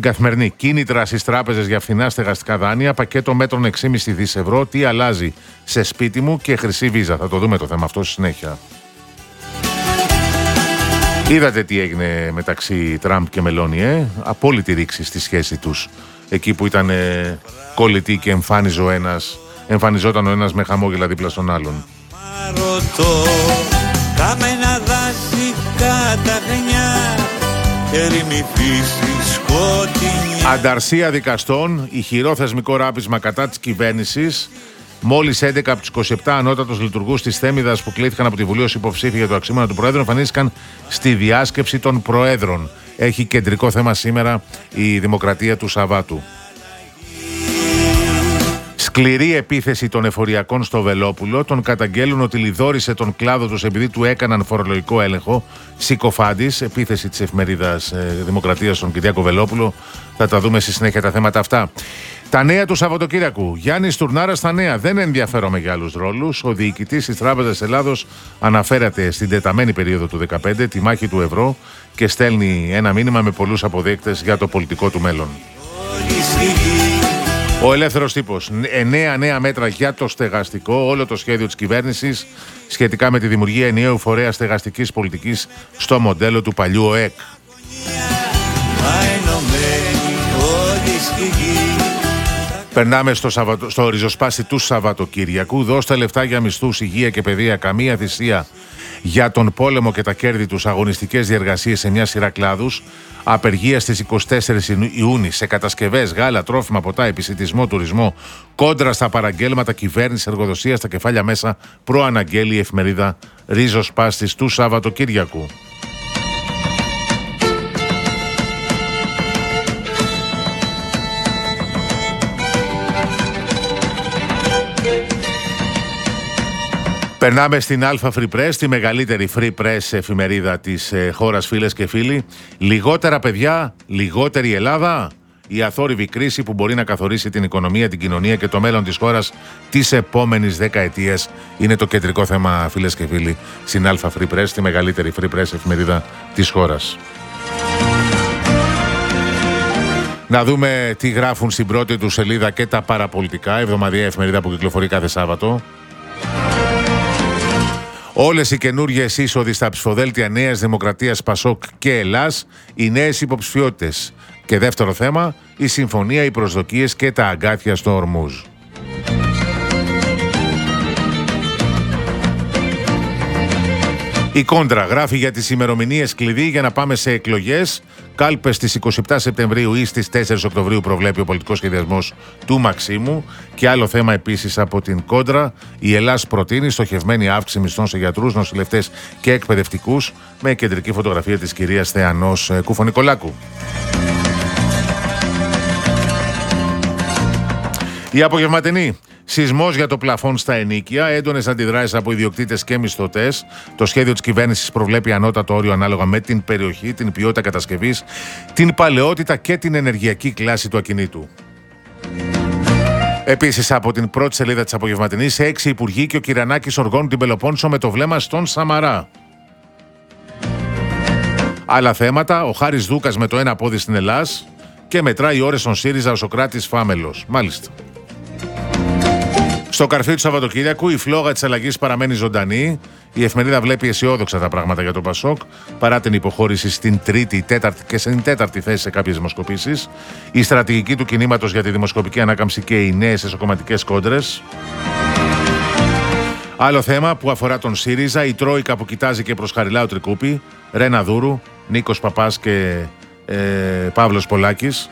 Καθημερινή. Κίνητρα στις τράπεζες για φθηνά στεγαστικά δάνεια. Πακέτο μέτρων 6,5 δις ευρώ. Τι αλλάζει σε σπίτι μου και χρυσή βίζα. Θα το δούμε το θέμα αυτό στη συνέχεια. Είδατε τι έγινε μεταξύ Τραμπ και Μελώνη, Απόλυτη ρήξη στη σχέση τους. Εκεί που ήταν κολλητή και εμφανιζόταν ο ένας με χαμόγελα δίπλα στον άλλον. Ανταρσία δικαστών, ηχηρό θεσμικό ράπισμα κατά της κυβέρνησης. Μόλις 11 από τους 27 ανώτατους λειτουργούς της Θέμιδας που κλήθηκαν από τη Βουλή ως υποψήφοι για το αξίωμα του Προέδρου εμφανίστηκαν στη διάσκεψη των Προέδρων. Έχει κεντρικό θέμα σήμερα η Δημοκρατία του Σαββάτου. Σκληρή επίθεση των εφοριακών στο Βελόπουλο. Τον καταγγέλουν ότι λιδόρισε τον κλάδο τους επειδή του έκαναν φορολογικό έλεγχο. Συκοφάντης, επίθεση της εφημερίδας Δημοκρατίας στον Κυριάκο Βελόπουλο. Θα τα δούμε στη συνέχεια τα θέματα αυτά. Τα νέα του Σαββατοκύριακου. Γιάννης Τουρνάρας στα νέα. Δεν ενδιαφέρομαι για άλλους ρόλους. Ο διοικητής της Τράπεζας Ελλάδος αναφέρεται στην τεταμένη περίοδο του 2015, τη μάχη του ευρώ, και στέλνει ένα μήνυμα με πολλούς αποδείκτες για το πολιτικό του μέλλον. Ο ελεύθερος τύπος. 9 νέα μέτρα για το στεγαστικό. Όλο το σχέδιο της κυβέρνησης σχετικά με τη δημιουργία ενιαίου φορέα στεγαστικής πολιτικής στο μοντέλο του παλιού ΟΕΚ. Περνάμε στο ριζοσπάστη του Σαββατοκύριακου. Δώστε λεφτά για μισθούς, υγεία και παιδεία. Καμία θυσία για τον πόλεμο και τα κέρδη τους. Αγωνιστικές διεργασίες σε μια σειρά κλάδους. Απεργία στις 24 Ιούνιου σε κατασκευές, γάλα, τρόφιμα, ποτά, επισιτισμό, τουρισμό. Κόντρα στα παραγγέλματα, κυβέρνηση, εργοδοσία, στα κεφάλια μέσα. Προαναγγέλει η εφημερίδα Ριζοσπάστης του Σαββατοκύριακου. Περνάμε στην Αλφα Free Press, τη μεγαλύτερη free press εφημερίδα της χώρας, φίλες και φίλοι. Λιγότερα παιδιά, λιγότερη Ελλάδα. Η αθόρυβη κρίση που μπορεί να καθορίσει την οικονομία, την κοινωνία και το μέλλον της χώρας τις επόμενες δεκαετίες είναι το κεντρικό θέμα, φίλες και φίλοι, στην Αλφα Free Press, τη μεγαλύτερη free press εφημερίδα της χώρας. Να δούμε τι γράφουν στην πρώτη του σελίδα και τα παραπολιτικά, εβδομαδιαία εφημερίδα που κυκλοφορεί κάθε Σάββατο. Όλες οι καινούργιες είσοδοι στα ψηφοδέλτια Νέας Δημοκρατίας, Πασόκ και Ελλάς, οι νέες υποψηφιότητες. Και δεύτερο θέμα, η συμφωνία, οι προσδοκίες και τα αγκάθια στο Ορμούζ. Η Κόντρα γράφει για τις ημερομηνίες κλειδί για να πάμε σε εκλογές. Κάλπες στις 27 Σεπτεμβρίου ή στις 4 Οκτωβρίου προβλέπει ο πολιτικός σχεδιασμός του Μαξίμου. Και άλλο θέμα επίσης από την Κόντρα. Η Ελλάς προτείνει στοχευμένη αύξηση μισθών σε γιατρούς, νοσηλευτές και εκπαιδευτικούς, με κεντρική φωτογραφία της κυρίας Θεανός Κουφονικολάκου. Η Απογευματινή. Σεισμός για το πλαφόν στα ενοίκια, έντονες αντιδράσεις από ιδιοκτήτες και μισθωτές. Το σχέδιο της κυβέρνησης προβλέπει ανώτατο όριο ανάλογα με την περιοχή, την ποιότητα κατασκευής, την παλαιότητα και την ενεργειακή κλάση του ακινήτου. Επίσης, από την πρώτη σελίδα της Απογευματινής, 6 υπουργοί και ο Κυρανάκης οργώνουν την Πελοπόννησο με το βλέμμα στον Σαμαρά. Άλλα θέματα, ο Χάρης Δούκας με το ένα πόδι στην Ελλάς και μετράει ώρες στον ΣΥΡΙΖΑ ο Σωκράτης Φάμελος. Μάλιστα. Στο καρφί του Σαββατοκύριακου, η φλόγα της αλλαγής παραμένει ζωντανή. Η εφημερίδα βλέπει αισιόδοξα τα πράγματα για τον Πασόκ, παρά την υποχώρηση στην τρίτη, τέταρτη και στην τέταρτη θέση σε κάποιες δημοσκοπήσεις. Η στρατηγική του κινήματος για τη δημοσκοπική ανάκαμψη και οι νέες εσωκομματικές κόντρες. Άλλο θέμα που αφορά τον ΣΥΡΙΖΑ, η Τρόικα που κοιτάζει και προς Χαριλάου Τρικούπη, Ρένα Δούρου, Νίκος Παπάς και Παύλος Πολάκης.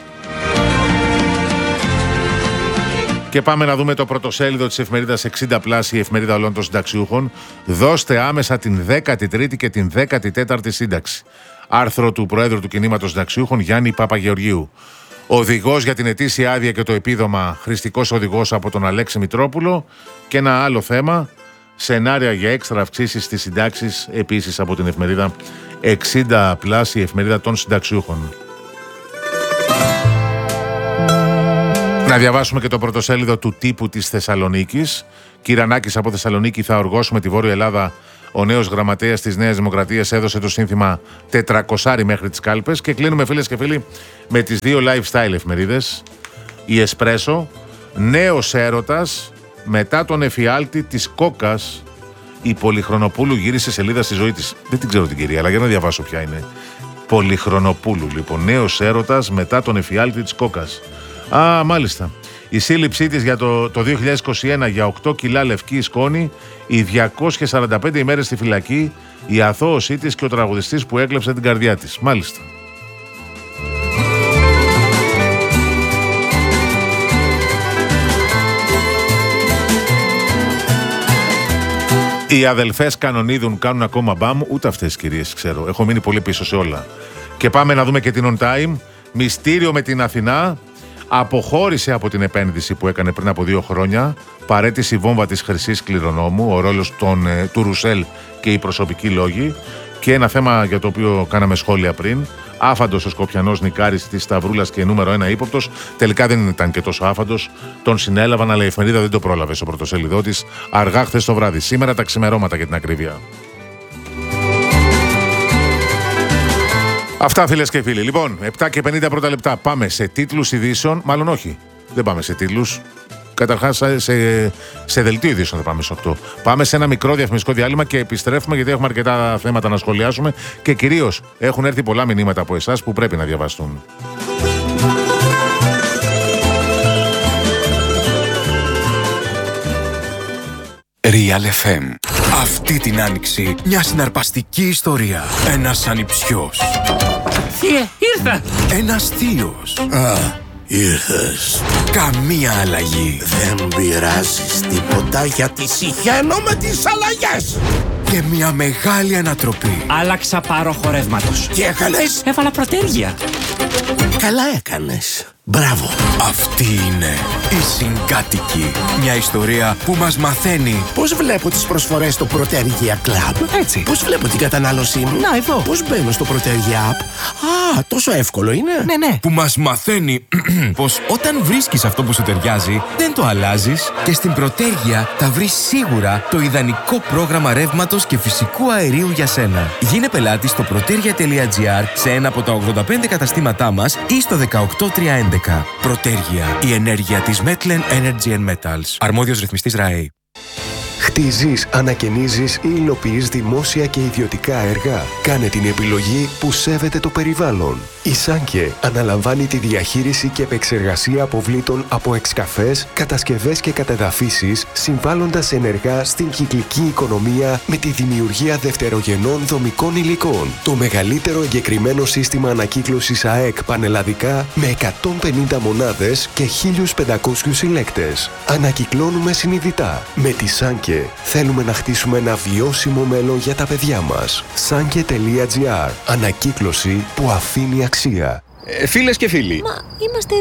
Και πάμε να δούμε το πρωτοσέλιδο της εφημερίδας 60+, η εφημερίδα όλων των συνταξιούχων. Δώστε άμεσα την 13η και την 14η σύνταξη. Άρθρο του Προέδρου του Κινήματος Συνταξιούχων Γιάννη Παπαγεωργίου. Οδηγός για την ετήσια άδεια και το επίδομα, χρηστικός οδηγός από τον Αλέξη Μητρόπουλο. Και ένα άλλο θέμα, σενάρια για έξτρα αυξήσεις στις συντάξεις, επίσης από την εφημερίδα 60+, η εφημερίδα των συνταξιούχων. Να διαβάσουμε και το πρωτοσέλιδο του τύπου της Θεσσαλονίκης. Κυρανάκης από Θεσσαλονίκη, θα οργώσουμε τη Βόρεια Ελλάδα Ο νέος γραμματέας της Νέας Δημοκρατίας έδωσε το σύνθημα 400 μέχρι τις κάλπες. Και κλείνουμε, φίλες και φίλοι, με τις δύο lifestyle εφημερίδες. Η Εσπρέσο, νέος έρωτας μετά τον εφιάλτη της Κόκας. Η Πολυχρονοπούλου γύρισε σελίδα στη ζωή της. Δεν την ξέρω την κυρία, αλλά για να διαβάσω ποια είναι. Πολυχρονοπούλου, λοιπόν, νέος έρωτας μετά τον εφιάλτη της Κόκας. Α, μάλιστα. Η σύλληψή της για το 2021 για 8 κιλά λευκή σκόνη, οι 245 ημέρες στη φυλακή, η αθώωσή της και ο τραγουδιστής που έκλεψε την καρδιά της. Μάλιστα. Οι αδελφές Κανονίδων κάνουν ακόμα μπαμ, ούτε αυτές κυρίες ξέρω. Έχω μείνει πολύ πίσω σε όλα. Και πάμε να δούμε και την On Time. Μυστήριο με την Αθηνά. Αποχώρησε από την επένδυση που έκανε πριν από 2 χρόνια. Παρέτησε η βόμβα της Χρυσής Κληρονόμου, ο ρόλος του Ρουσέλ και οι προσωπικοί λόγοι. Και ένα θέμα για το οποίο κάναμε σχόλια πριν. Άφαντος ο Σκοπιανός νικάρης της Σταυρούλας και νούμερο 1 ύποπτος. Τελικά δεν ήταν και τόσο άφαντος. Τον συνέλαβαν, αλλά η εφημερίδα δεν το πρόλαβε στο πρωτοσέλιδό της. Αργά χθες το βράδυ. Σήμερα τα ξημερώματα για την ακρίβεια. Αυτά, φίλες και φίλοι. Λοιπόν, 7 και 50 πρώτα λεπτά. Πάμε σε τίτλους ειδήσεων. Μάλλον όχι. Δεν πάμε σε τίτλους. Καταρχάς σε δελτίο ειδήσεων θα πάμε στις 8. Πάμε σε ένα μικρό διαφημιστικό διάλειμμα και επιστρέφουμε, γιατί έχουμε αρκετά θέματα να σχολιάσουμε και κυρίως έχουν έρθει πολλά μηνύματα από εσάς που πρέπει να διαβαστούν. Real FM. Αυτή την άνοιξη μια συναρπαστική ιστορία. Ένας ανιψιός. Θεία, ήρθα! Ένας θείος. Ήρθες. Καμία αλλαγή. Δεν πειράζεις τίποτα, γιατί συχαίνω με τις αλλαγές. Και μια μεγάλη ανατροπή. Άλλαξα πάρο χορεύματος. Τι έκανες? Έβαλα προτέρια. Καλά έκανες. Μπράβο. Αυτή είναι η Συγκάτοικη. Μια ιστορία που μας μαθαίνει Πώς βλέπω τις προσφορές στο Protergia Club? έτσι. Πώς βλέπω την κατανάλωσή μου? Να, εδώ. Πώς μπαίνω στο Protergia App? Α, τόσο εύκολο είναι. Ναι. Που μας μαθαίνει πως όταν βρίσκεις αυτό που σου ταιριάζει, δεν το αλλάζεις και στην Protergia θα βρεις σίγουρα το ιδανικό πρόγραμμα ρεύματος και φυσικού αερίου για σένα. Γίνε πελάτη στο protergia.gr σε ένα από τα 85 καταστήματά μας ή στο 18311. Protergia, η ενέργεια της Metlen Energy and Metals. Αρμόδιος ρυθμιστής ΡΑΕ. Χτίζεις, ανακαινίζεις ή υλοποιείς δημόσια και ιδιωτικά έργα. Κάνε την επιλογή που σέβεται το περιβάλλον. Η Σάνκε αναλαμβάνει τη διαχείριση και επεξεργασία αποβλήτων από εξκαφές, κατασκευές και κατεδαφίσεις, συμβάλλοντας ενεργά στην κυκλική οικονομία με τη δημιουργία δευτερογενών δομικών υλικών. Το μεγαλύτερο εγκεκριμένο σύστημα ανακύκλωσης ΑΕΚ πανελλαδικά με 150 μονάδες και 1.500 συλλέκτες. Ανακυκλώνουμε συνειδητά. Με τη Σάνκε θέλουμε να χτίσουμε ένα βιώσιμο μέλλον για τα παιδιά μας. Sanke.gr. Ανακύκλωση που αφήνει αξία. Φίλες και φίλοι. Μα είμαστε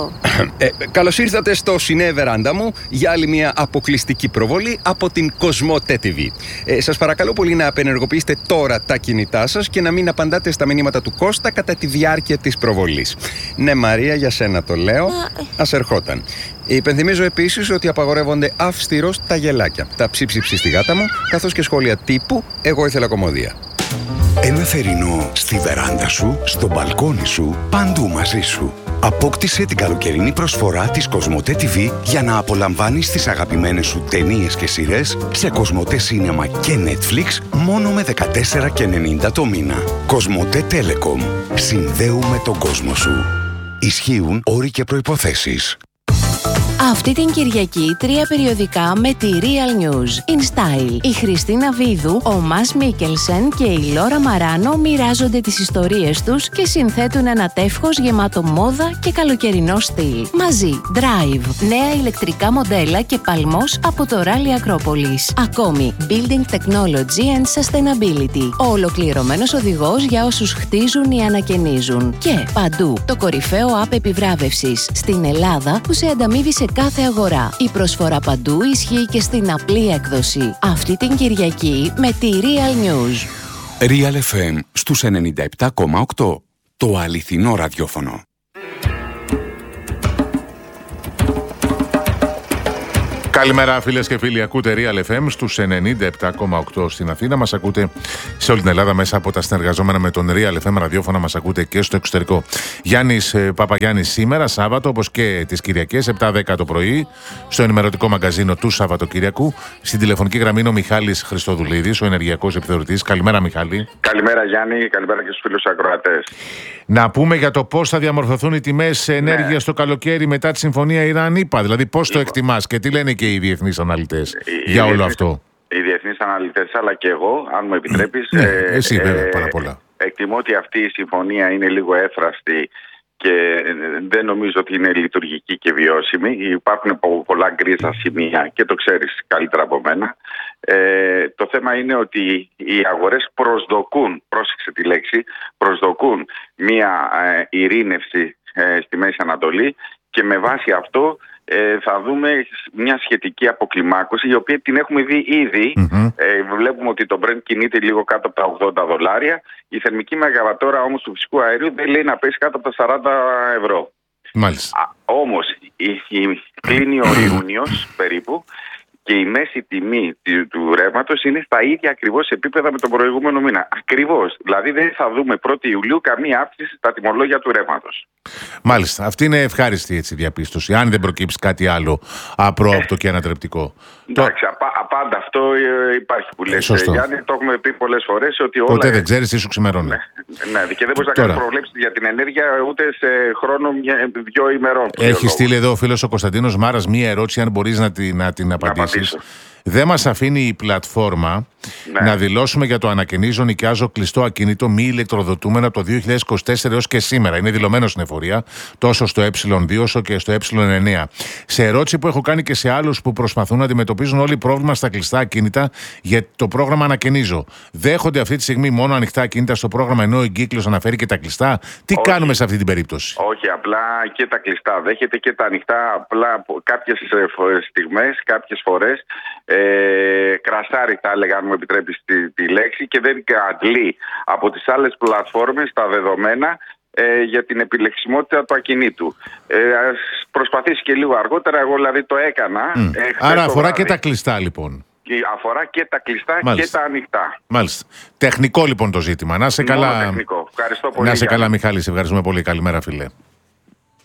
2. Καλώς ήρθατε στο Σινέ Βεράντα μου για άλλη μια αποκλειστική προβολή από την Κοσμοτέ TV. Σας παρακαλώ πολύ να απενεργοποιήσετε τώρα τα κινητά σας και να μην απαντάτε στα μηνύματα του Κώστα κατά τη διάρκεια της προβολής. Ναι, Μαρία, για σένα το λέω. Ας ερχόταν. Υπενθυμίζω επίσης ότι απαγορεύονται αυστηρώς τα γελάκια, τα ψίψιψη στη γάτα μου, καθώς και σχόλια τύπου «Εγώ ήθελα κομμωδία». Ένα θερινό στη βεράντα σου, στο μπαλκόνι σου, παντού μαζί σου. Απόκτησε την καλοκαιρινή προσφορά της Κοσμοτέ TV για να απολαμβάνεις τις αγαπημένες σου ταινίες και σειρές σε Κοσμοτέ Cinema και Netflix μόνο με 14,90 το μήνα. Κοσμοτέ Telecom. Συνδέουμε τον κόσμο σου. Ισχύουν όροι και προϋποθέσεις. Αυτή την Κυριακή 3 περιοδικά με τη Real News. In Style. Η Χριστίνα Βίδου, ο Μας Μίκελσεν και η Λόρα Μαράνο μοιράζονται τις ιστορίες τους και συνθέτουν ένα τεύχος γεμάτο μόδα και καλοκαιρινό στυλ. Μαζί, Drive, νέα ηλεκτρικά μοντέλα και παλμός από το Rally Ακρόπολης. Ακόμη, Building Technology and Sustainability. Ο ολοκληρωμένος οδηγός για όσους χτίζουν ή ανακαινίζουν. Και παντού, το κορυφαίο app επιβράβευσης στην Ελλάδα που σε ανταμείβει σε κάθε αγορά. Η προσφορά παντού ισχύει και στην απλή έκδοση. Αυτή την Κυριακή με τη Real News. Real FM στους 97,8. Το αληθινό ραδιόφωνο. Καλημέρα φίλες και φίλοι, ακούτε Real FM στους 97,8 στην Αθήνα. Μας ακούτε σε όλη την Ελλάδα μέσα από τα συνεργαζόμενα με τον Real FM ραδιόφωνα. Μας ακούτε και στο εξωτερικό. Γιάννης Παπαγιάννης σήμερα, Σάββατο, όπως και τις Κυριακές, 7-10 το πρωί, στο ενημερωτικό μαγκαζίνο του Σαββατοκύριακου. Στην τηλεφωνική γραμμή είναι ο Μιχάλης Χριστοδουλίδης, ο ενεργειακός επιθεωρητής. Καλημέρα, Μιχάλη. Καλημέρα, Γιάννη. Καλημέρα και στους φίλους ακροατές. Να πούμε για το πώς θα διαμορφωθούν οι τιμές ενέργειας το καλοκαίρι μετά τη συμφωνία Ιράν-ΗΠΑ. Δηλαδή, πώς το εκτιμάς και τι λένε και οι διεθνείς αναλυτές για όλο αυτό. Οι διεθνείς αναλυτές, αλλά και εγώ, αν μου επιτρέπεις. Εσύ, βέβαια, πάρα πολλά. Εκτιμώ ότι αυτή η συμφωνία είναι λίγο έφραστη και δεν νομίζω ότι είναι λειτουργική και βιώσιμη. Υπάρχουν πολλά γκρίζα σημεία και το ξέρεις καλύτερα από μένα. Το θέμα είναι ότι οι αγορές προσδοκούν, πρόσεξε τη λέξη, προσδοκούν μία ειρήνευση στη Μέση Ανατολή και με βάση αυτό θα δούμε μια σχετική αποκλιμάκωση, η οποία την έχουμε δει ήδη. Βλέπουμε ότι το Brent κινείται λίγο κάτω από τα $80. Η θερμική μεγαβατόρα όμως του φυσικού αερίου δεν λέει να πέσει κάτω από τα €40. Μάλιστα. Όμως κλείνει ο Ιούνιος περίπου και η μέση τιμή του ρεύματος είναι στα ίδια ακριβώς επίπεδα με τον προηγούμενο μήνα. Ακριβώς. Δηλαδή δεν θα δούμε 1η Ιουλίου καμία αύξηση στα τιμολόγια του ρεύματος. Μάλιστα. Αυτή είναι ευχάριστη έτσι διαπίστωση. Αν δεν προκύψει κάτι άλλο απρόοπτο και ανατρεπτικό. Εντάξει, πάντα αυτό υπάρχει που λες, Γιάννη. Το έχουμε πει πολλές φορές ότι όλα. Ποτέ δεν ξέρεις τι σου ξημερώνει. Ναι, και δεν μπορείς να κάνεις προβλέψεις για την ενέργεια ούτε σε χρόνο 2 ημερών. Έχει στείλει εδώ ο φίλος ο Κωνσταντίνος Μάρας μία ερώτηση, αν μπορείς να την απαντήσεις. Δεν μας αφήνει η πλατφόρμα να δηλώσουμε για το ανακαινίζω νοικιάζω κλειστό ακίνητο μη ηλεκτροδοτούμενο από το 2024 έως και σήμερα. Είναι δηλωμένο στην εφορία τόσο στο Ε2 όσο και στο Ε9. Σε ερώτηση που έχω κάνει και σε άλλους που προσπαθούν να αντιμετωπίζουν όλοι πρόβλημα στα κλειστά ακίνητα για το πρόγραμμα ανακαινίζω. Δέχονται αυτή τη στιγμή μόνο ανοιχτά ακίνητα στο πρόγραμμα ενώ ο εγκύκλος αναφέρει και τα κλειστά. Τι κάνουμε σε αυτή την περίπτωση? Όχι, απλά και τα κλειστά δέχεται και τα ανοιχτά. Απλά κάποιες στιγμές, κάποιες φορές κρασάρι, θα έλεγα, αν μου επιτρέπεις τη λέξη, και δεν αντλεί από τις άλλες πλατφόρμες τα δεδομένα για την επιλεξιμότητα του ακινήτου. Ας προσπαθήσει και λίγο αργότερα. Εγώ δηλαδή το έκανα. Άρα αφορά και τα κλειστά λοιπόν. Αφορά και τα κλειστά και τα ανοιχτά. Μάλιστα. Τεχνικό λοιπόν το ζήτημα. Να σε καλά. Τεχνικό. Ευχαριστώ πολύ. Να σε καλά, Μιχάλη. Σε ευχαριστούμε πολύ. Καλημέρα, φίλε.